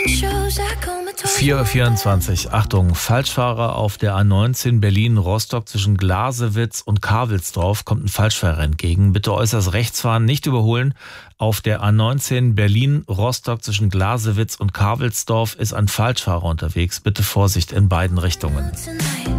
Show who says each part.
Speaker 1: 4:24 Uhr. Achtung, Falschfahrer auf der A19 Berlin-Rostock zwischen Glasewitz und Karwelsdorf kommt ein Falschfahrer entgegen. Bitte äußerst rechts fahren, nicht überholen. Auf der A19 Berlin-Rostock zwischen Glasewitz und Karwelsdorf ist ein Falschfahrer unterwegs. Bitte Vorsicht in beiden Richtungen.